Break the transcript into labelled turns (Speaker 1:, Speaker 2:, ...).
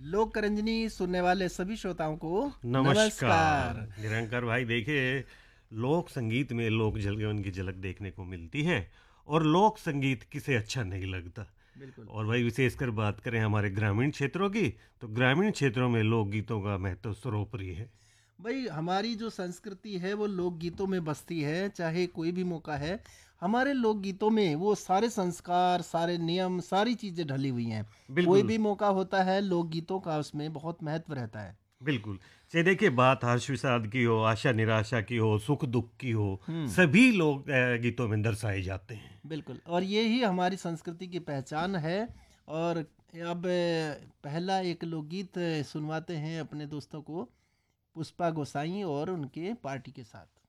Speaker 1: लोक रंजनी सुनने वाले सभी श्रोताओं को
Speaker 2: नमस्कार।
Speaker 1: नमस्कार।
Speaker 2: निरंकर भाई, देखिए, लोक संगीत में लोक जीवन की झलक देखने को मिलती है। और लोक संगीत किसे अच्छा नहीं लगता।
Speaker 1: बिल्कुल।
Speaker 2: और भाई, विशेषकर बात करें हमारे ग्रामीण क्षेत्रों की, तो ग्रामीण क्षेत्रों में लोकगीतों का महत्व सर्वोपरि है।
Speaker 1: भाई हमारी जो संस्कृति है वो लोकगीतों में बसती है, चाहे कोई भी मौका है। हमारे लोकगीतों में वो सारे संस्कार, सारे नियम, सारी चीज़ें ढली हुई हैं। कोई
Speaker 2: बिल्कुल।
Speaker 1: भी मौका होता है लोकगीतों का उसमें बहुत महत्व रहता है।
Speaker 2: बिल्कुल। चाहे देखिए, बात हर्ष विषाद की हो, आशा निराशा की हो, सुख दुख की हो,
Speaker 1: हम्म।
Speaker 2: सभी लोग गीतों में दर्शाए जाते हैं।
Speaker 1: बिल्कुल, और ये ही हमारी संस्कृति की पहचान है। और अब पहला एक लोकगीत सुनवाते हैं अपने दोस्तों को, पुष्पा गोसाई और उनके पार्टी के साथ।